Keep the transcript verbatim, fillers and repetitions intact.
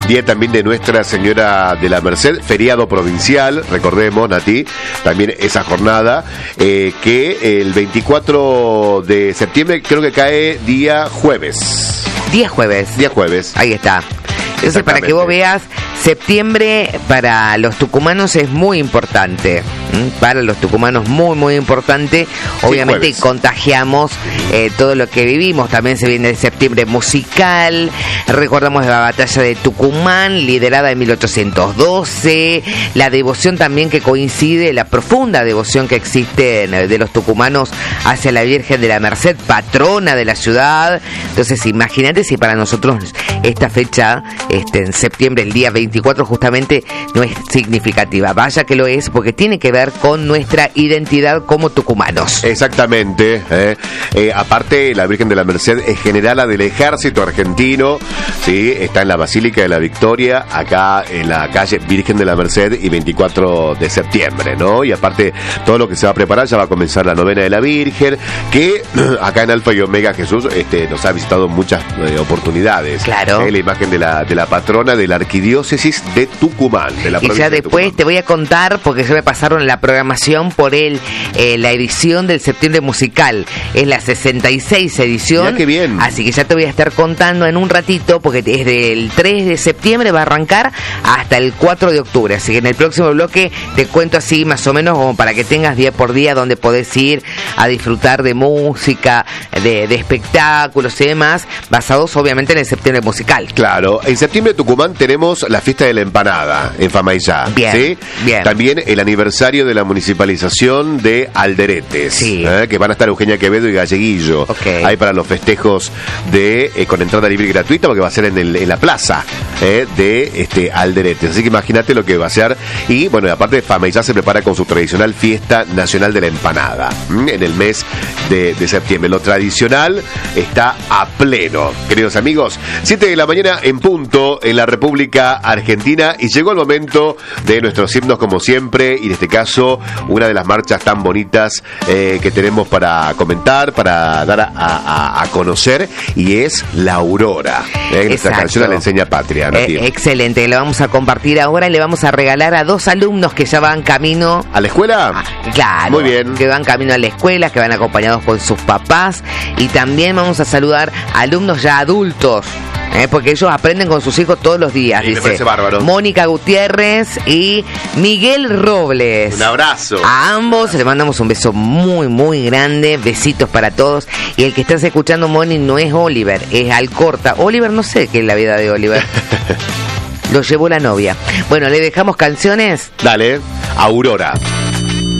día también de Nuestra Señora de la Merced, feriado provincial, recordemos, Nati, también esa jornada, eh, que el veinticuatro de septiembre creo que cae día jueves. Día jueves. Día jueves. Ahí está. Entonces, para que vos veas, septiembre para los tucumanos es muy importante. ¿Mm? Para los tucumanos muy, muy importante. Obviamente sí, contagiamos eh, todo lo que vivimos. También se viene el septiembre musical. Recordamos la batalla de Tucumán, liderada en mil ochocientos doce. La devoción también que coincide, la profunda devoción que existe de los tucumanos hacia la Virgen de la Merced, patrona de la ciudad. Entonces, imagínate si para nosotros esta fecha, este, en septiembre, el día veinticuatro, justamente no es significativa. Vaya que lo es, porque tiene que ver con nuestra identidad como tucumanos. Exactamente. Eh. Eh, aparte, la Virgen de la Merced es generala del ejército argentino, ¿sí? Está en la Basílica de la Victoria, acá en la calle Virgen de la Merced, y veinticuatro de septiembre, ¿no? Y aparte, todo lo que se va a preparar, ya va a comenzar la novena de la Virgen, que acá en Alfa y Omega Jesús este, nos ha visitado muchas eh, oportunidades. Claro. Eh, la imagen de la, de la patrona de la arquidiócesis de Tucumán, de la y ya después te voy a contar, porque ya me pasaron la programación por el eh, la edición del septiembre musical. Es la sesenta y seis edición. Mirá qué bien. Así que ya te voy a estar contando en un ratito, porque desde el tres de septiembre va a arrancar hasta el cuatro de octubre. Así que en el próximo bloque te cuento así más o menos, como para que tengas día por día donde podés ir a disfrutar de música, de, de espectáculos y demás, basados obviamente en el septiembre musical. Claro, en septiembre en Tucumán tenemos la fiesta de la empanada en Famaillá. Bien, ¿sí? bien. También el aniversario de la municipalización de Alderetes, sí. ¿eh? Que van a estar Eugenia Quevedo y Galleguillo. Okay. Ahí para los festejos de eh, con entrada libre y gratuita, porque va a ser en, el, en la plaza eh, de este Alderetes. Así que imagínate lo que va a ser. Y bueno, aparte Famaillá se prepara con su tradicional fiesta nacional de la empanada ¿m? en el mes de, de septiembre. Lo tradicional está a pleno, queridos amigos. siete de la mañana en punto en la República Argentina, y llegó el momento de nuestros himnos como siempre, y en este caso una de las marchas tan bonitas eh, que tenemos para comentar, para dar a, a, a conocer, y es La Aurora, eh, nuestra canción a la enseña patria, ¿no, eh, excelente, la vamos a compartir ahora y le vamos a regalar a dos alumnos que ya van camino a la escuela. Ah, claro, muy bien, que van camino a la escuela, que van acompañados por sus papás, y también vamos a saludar a alumnos ya adultos. Eh, porque ellos aprenden con sus hijos todos los días, sí, dice. Me parece bárbaro. Mónica Gutiérrez y Miguel Robles. Un abrazo. A ambos les mandamos un beso muy, muy grande. Besitos para todos. Y el que estás escuchando, Moni, no es Oliver, es Alcorta. Oliver, no sé qué es la vida de Oliver. Lo llevó la novia. Bueno, ¿le dejamos canciones? Dale, Aurora.